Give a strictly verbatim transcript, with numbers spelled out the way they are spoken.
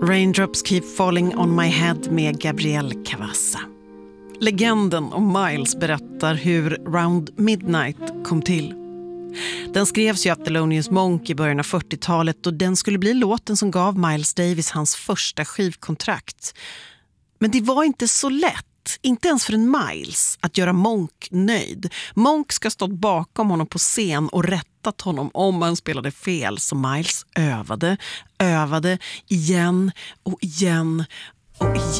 Raindrops Keep Falling on My Head med Gabriel Cavassa. Legenden om Miles berättar hur Round Midnight kom till. Den skrevs ju av Thelonious Monk i början av fyrtiotalet och den skulle bli låten som gav Miles Davis hans första skivkontrakt. Men det var inte så lätt, inte ens för en Miles, att göra Monk nöjd. Monk ska stått bakom honom på scen och rättat honom om han spelade fel, så Miles övade, övade igen och igen och igen.